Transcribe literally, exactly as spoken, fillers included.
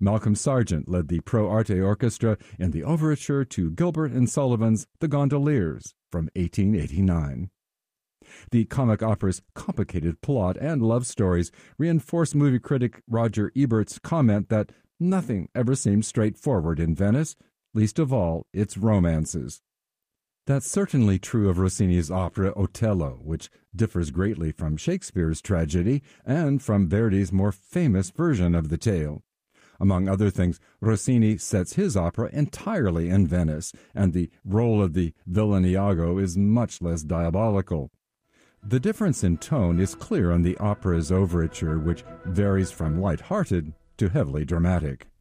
Malcolm Sargent led the Pro Arte Orchestra in the overture to Gilbert and Sullivan's The Gondoliers from eighteen eighty-nine. The comic opera's complicated plot and love stories reinforce movie critic Roger Ebert's comment that nothing ever seems straightforward in Venice, least of all its romances. That's certainly true of Rossini's opera Otello, which differs greatly from Shakespeare's tragedy and from Verdi's more famous version of the tale. Among other things, Rossini sets his opera entirely in Venice, and the role of the villain Iago is much less diabolical. The difference in tone is clear on the opera's overture, which varies from light-hearted to heavily dramatic.